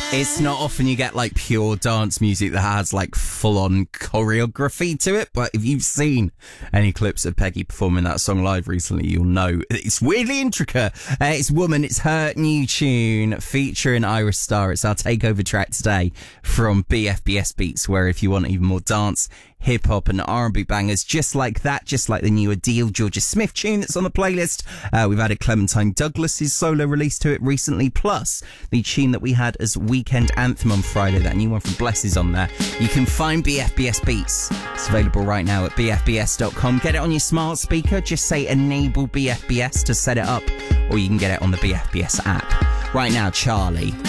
It's not often you get like pure dance music that has like full-on choreography to it, but if you've seen any clips of Peggy performing that song live recently, you'll know it's weirdly intricate. It's Woman, it's her new tune featuring Iris Star. It's our takeover track today from BFBS Beats, where if you want even more dance, hip-hop and R&B bangers just like that, just like the new Adele Georgia Smith tune that's on the playlist. We've added Clementine Douglas's solo release to it recently, plus the tune that we had as Weekend Anthem on Friday, that new one from Bless is on there. You can find BFBS Beats. It's available right now at bfbs.com. Get it on your smart speaker, just say enable BFBS to set it up, or you can get it on the BFBS app. Right now, Charlie.